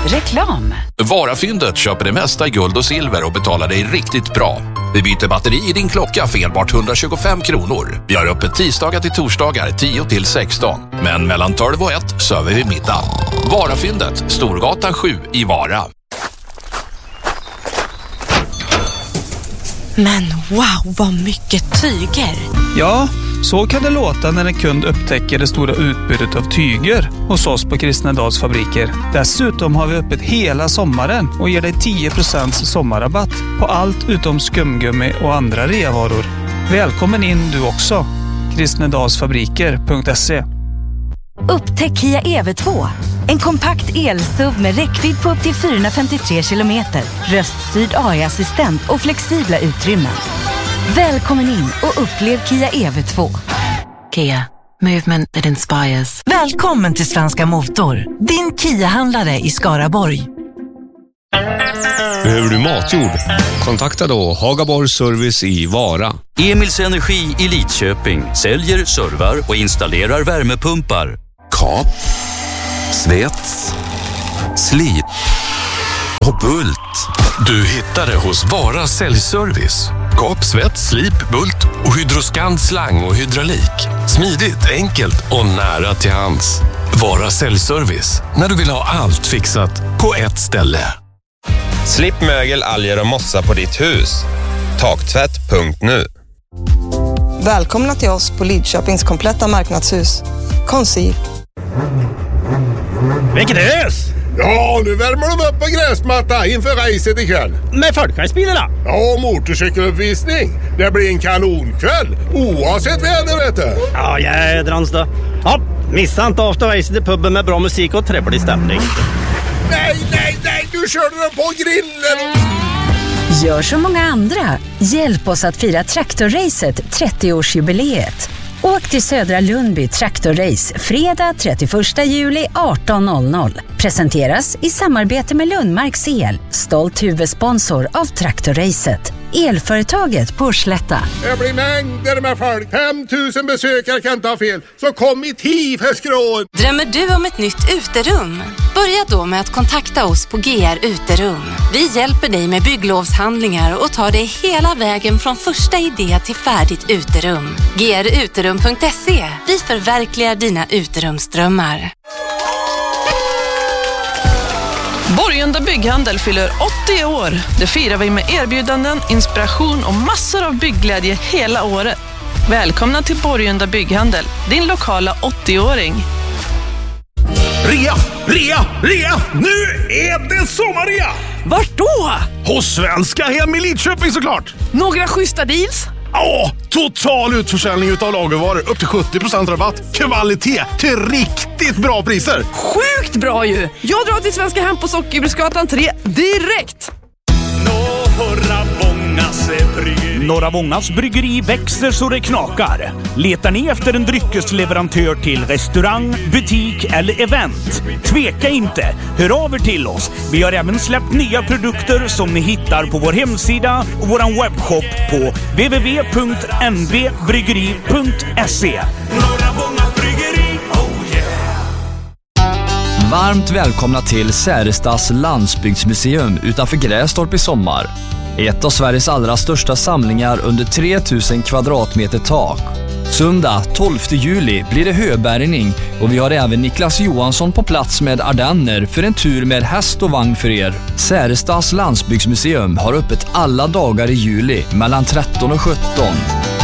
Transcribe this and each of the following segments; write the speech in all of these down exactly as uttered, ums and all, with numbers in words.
Reklam. Varafyndet köper det mesta i guld och silver och betalar dig riktigt bra. Vi byter batteri i din klocka för enbart hundratjugofem kronor. Vi har öppet tisdagar till torsdagar tio till sexton. Men mellan tolv och ett söver vi middag. Varafyndet, Storgatan sju i Vara. Men wow, vad mycket tyger! Ja, så kan det låta när en kund upptäcker det stora utbudet av tyger hos oss på Kristnedals fabriker. Dessutom har vi öppet hela sommaren och ger dig tio procent sommarrabatt på allt utom skumgummi och andra reavaror. Välkommen in du också. kristnedalsfabriker punkt se. Upptäck Kia E V två. En kompakt el-S U V med räckvidd på upp till fyrahundrafemtiotre kilometer. Röststyrd A I-assistent och flexibla utrymmen. Välkommen in och upplev Kia E V två. Kia. Movement that inspires. Välkommen till Svenska Motor. Din Kia-handlare i Skaraborg. Behöver du matjord? Kontakta då Hagaborg Service i Vara. Emils Energi i Lidköping säljer, servar och installerar värmepumpar. Kap, svets, slip och bult. Du hittar det hos Vara Säljservice. Kap, svets, slip, bult och Hydroskan slang och hydraulik. Smidigt, enkelt och nära till hands. Vara Säljservice. När du vill ha allt fixat på ett ställe. Slipp mögel, alger och mossa på ditt hus. Taktvätt punkt nu. Välkomna till oss på Lidköpings kompletta marknadshus. Konsi. Vilket hus! Ja, nu värmer de upp på gräsmatta inför racet ikväll. Med folkskärspilarna? Ja, motorcykeluppvisning. Det blir en kanonkväll, oavsett väder, vet du. Ja, jädrans då. Ja, missa inte after racet i puben med bra musik och trevlig stämning. Nej, nej, nej, du körde den på grillen. Gör som många andra. Hjälp oss att fira Traktorracet trettioårsjubileet. Åk till Södra Lundby Traktorrace fredag trettioförsta juli arton noll noll. Presenteras i samarbete med Lundmarks El, stolt huvudsponsor av Traktorracet. Elföretaget på Slätta. Det blir mängder med folk. femtusen besökare kan inte ha fel. Så kom i tid för skrån. Drömmer du om ett nytt uterum? Börja då med att kontakta oss på G R Uterum. Vi hjälper dig med bygglovshandlingar och tar dig hela vägen från första idé till färdigt uterum. G R uterum punkt se. Vi förverkligar dina uterumsdrömmar. Borgunda Bygghandel fyller åttio år. Det firar vi med erbjudanden, inspiration och massor av byggglädje hela året. Välkomna till Borgunda Bygghandel, din lokala åttioåring. Rea, rea, rea! Nu är det sommarrea! Vart då? Hos Svenska Hem i Lidköping såklart! Några schyssta deals? Ja, total utförsäljning utav lagervaror. Upp till sjuttio procent rabatt. Kvalitet till riktigt bra priser. Sjukt bra ju! Jag drar till Svenska Hem på Sockerbruksgatan tre direkt! Norra Bångas bryggeri. Norra Bångas bryggeri växer så det knakar. Letar ni efter en dryckesleverantör till restaurang, butik eller event? Tveka inte, hör av er till oss. Vi har även släppt nya produkter som ni hittar på vår hemsida och vår webbshop på w w w punkt n v bryggeri punkt se. Norra Bångas bryggeri, oh yeah! Varmt välkomna till Särestas landsbygdsmuseum utanför Grästorp i sommar. Ett av Sveriges allra största samlingar under tre tusen kvadratmeter tak. Söndag tolfte juli blir det höbärgning och vi har även Niklas Johansson på plats med ardenner för en tur med häst och vagn för er. Särestas landsbygdsmuseum har öppet alla dagar i juli mellan tretton och sjutton.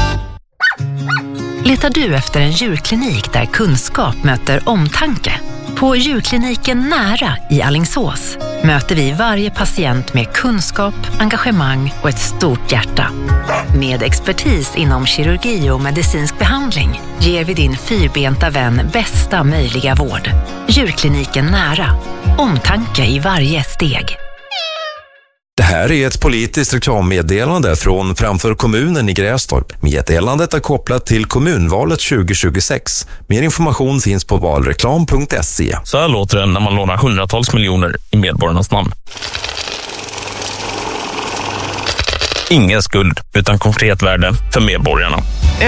Letar du efter en djurklinik där kunskap möter omtanke? På djurkliniken Nära i Alingsås möter vi varje patient med kunskap, engagemang och ett stort hjärta. Med expertis inom kirurgi och medicinsk behandling ger vi din fyrbenta vän bästa möjliga vård. Djurkliniken Nära. Omtanke i varje steg. Det här är ett politiskt reklammeddelande från Framför kommunen i Grästorp. Meddelandet är kopplat till kommunvalet tjugo tjugosex. Mer information finns på valreklam punkt se. Så här låter det när man lånar hundratals miljoner i medborgarnas namn. Ingen skuld utan konkret värde för medborgarna.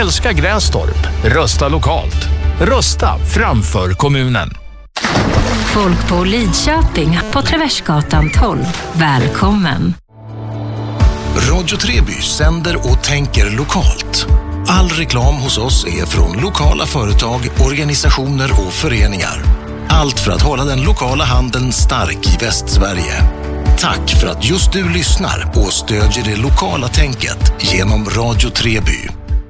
Älska Grästorp. Rösta lokalt. Rösta framför kommunen. Folk på Lidköping på Traversgatan tolv. Välkommen! Radio Treby sänder och tänker lokalt. All reklam hos oss är från lokala företag, organisationer och föreningar. Allt för att hålla den lokala handeln stark i Västsverige. Tack för att just du lyssnar och stödjer det lokala tänket genom Radio Treby.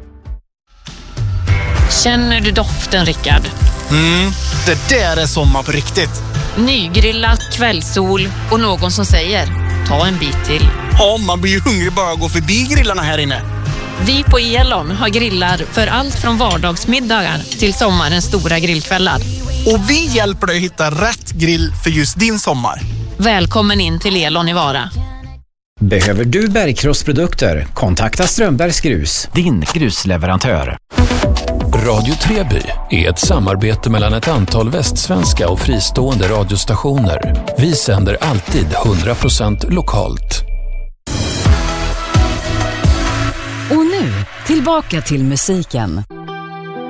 Känner du doften, Rickard? Mm, det där är sommar på riktigt. Nygrillat, kvällssol och någon som säger, ta en bit till. Ja, man blir ju hungrig bara att gå förbi grillarna här inne. Vi på Elon har grillar för allt från vardagsmiddagar till sommarens stora grillkvällar. Och vi hjälper dig att hitta rätt grill för just din sommar. Välkommen in till Elon i Vara. Behöver du bergkrossprodukter? Kontakta Strömbergs Grus, din grusleverantör. Radio Treby är ett samarbete mellan ett antal västsvenska och fristående radiostationer. Vi sänder alltid hundra procent lokalt. Och nu, tillbaka till musiken.